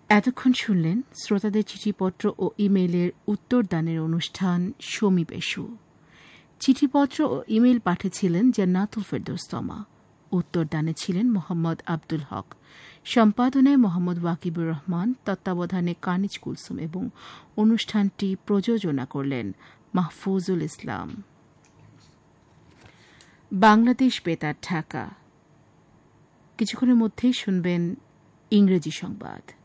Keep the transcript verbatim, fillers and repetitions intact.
এতক্ষণ শুনলেন শ্রোতাদের চিঠিপত্র ও ইমেইলের উত্তরদানের অনুষ্ঠান সমীপেশু। চিঠিপত্র ও ইমেইল পাঠিয়েছিলেন জান্নাতুল ফেরদৌস তমা। উত্তরদানে ছিলেন মোহাম্মদ আব্দুল হক, সম্পাদনায় মোহাম্মদ ওয়াকিবুর রহমান, তত্ত্বাবধানে কানিজ কুলসুম এবং অনুষ্ঠানটি প্রযোজনা করলেন মাহফুজুল ইসলাম। বাংলাদেশ বেতার ঢাকা। কিছুক্ষণের মধ্যেই শুনবেন ইংরেজি সংবাদ।